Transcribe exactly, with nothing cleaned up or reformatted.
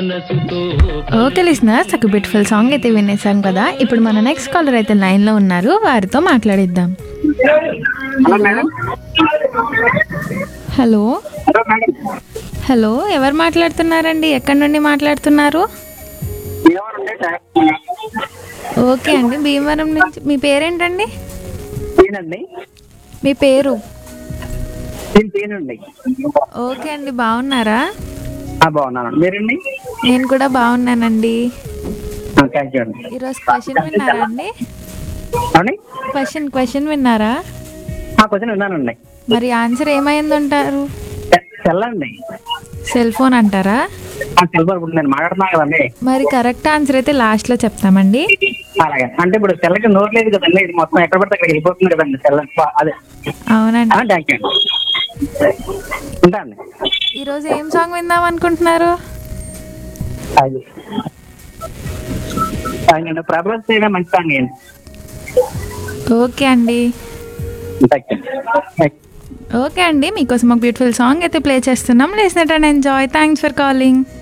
Okay listeners, ఒక beautiful song అయితే వినేసాం కదా. ఇప్పుడు మన నెక్స్ట్ కాలర్ అయితే లైన్ లో ఉన్నారు, వారితో మాట్లాడిద్దాం. Hello madam. Hello hello madam. Hello, ఎవరు మాట్లాడుతున్నారండి? ఎక్కడి నుండి మాట్లాడుతున్నారు? ఎవరండి? ఓకే అండి, భీమవరం నుంచి. మీ పేరేంటండి? తీనండి. మీ పేరు? నేను తీనండి. ఓకే అండి, బాగున్నారా? బాగున్నాను. మీరండి? నేను కూడా బాగున్నానండి. థ్యాంక్ యూ అండి. ఈరోజు క్వశ్చన్ విన్నారా అండి? అవునండి. క్వశ్చన్ క్వశ్చన్ విన్నారా? క్వశ్చన్ విన్నానండి. మరి ఆన్సర్ ఏమైందంటారు? తెల్లండి. సెల్ ఫోన్ అంటారా? సెల్ ఫోన్ ఇప్పుడు నేను మాట్లాడుతున్నా కదండి. మరి కరెక్ట్ ఆన్సర్ అయితే లాస్ట్ లో చెప్తామండి. అలాగే. అంటే ఇప్పుడు తెల్లకి నోరు లేదు కదండి, ఇది మొత్తం ఎక్కడ పడితే అక్కడ వెళ్ళిపోతుంది కదండి తెల్ల. అదే. అవునండి. థ్యాంక్ యూ అండి. ఉంటా అండి. ఈరోజు ఏం సాంగ్ విందాం అనుకుంటున్నారు? అది ఆయన ప్రభాస్ చేయడం మంచి సాంగ్ ఏంటి? ఓకే అండి. Thank you. ఓకే అండి, మీకోసం ఒక బ్యూటిఫుల్ సాంగ్ అయితే ప్లే చేస్తున్నాం. Listen it and enjoy. Thanks for calling.